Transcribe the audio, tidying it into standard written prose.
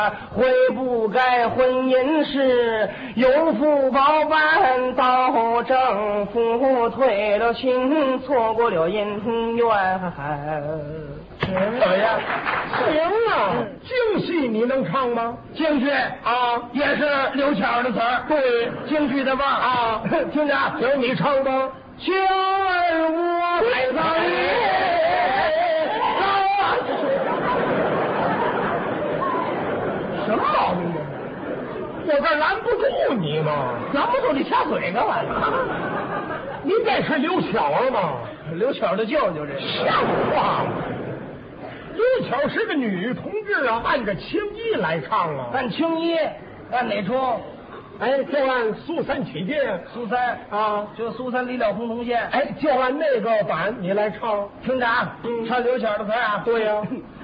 悔不该婚姻时有福报办到政府退了亲，错过了姻缘。 怎么样？行啊！京戏你能唱吗？ 京剧啊， 也是刘巧的词儿。 对， 京剧的味儿啊， 听着， 有你唱吧。 秋儿我来到什么毛病？我这拦不住你吗？ 拦不住你掐嘴干嘛呢？ 你这是刘巧吗？ 刘巧的舅舅，这像话吗？刘巧是个女同志啊，按着青衣来唱啊。 按青衣，按哪出？ 哎，就按苏三起见。 苏三啊， 就苏三离了洪洞县。 哎，就按那个版你来唱。 听着啊，唱刘巧的词啊。 对呀、